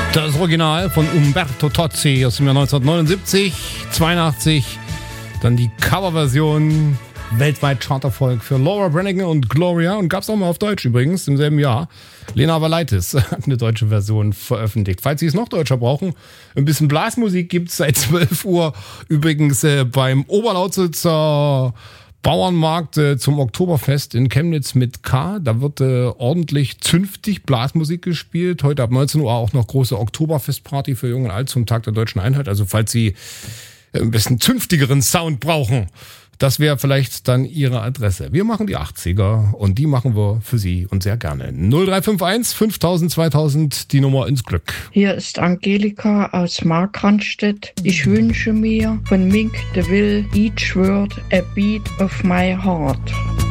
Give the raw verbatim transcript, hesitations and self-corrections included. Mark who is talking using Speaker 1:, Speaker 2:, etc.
Speaker 1: Das Original von Umberto Tozzi aus dem Jahr neunzehnhundertneunundsiebzig, zweiundachtzig. Dann die Coverversion, weltweit Charterfolg für Laura Branigan und Gloria. Und gab es auch mal auf Deutsch übrigens im selben Jahr. Lena Valaitis hat eine deutsche Version veröffentlicht. Falls Sie es noch deutscher brauchen, ein bisschen Blasmusik gibt es seit zwölf Uhr übrigens äh, beim Oberlausitzer Bauernmarkt äh, zum Oktoberfest in Chemnitz mit K. Da wird äh, ordentlich zünftig Blasmusik gespielt. Heute ab neunzehn Uhr auch noch große Oktoberfestparty für Jung und Alt zum Tag der Deutschen Einheit. Also falls Sie äh, ein bisschen zünftigeren Sound brauchen, das wäre vielleicht dann Ihre Adresse. Wir machen die achtziger und die machen wir für Sie und sehr gerne. null drei fünf eins fünftausend zweitausend, die Nummer ins Glück.
Speaker 2: Hier ist Angelika aus Markranstädt. Ich wünsche mir von Mink de Will Each Word a Beat of My Heart.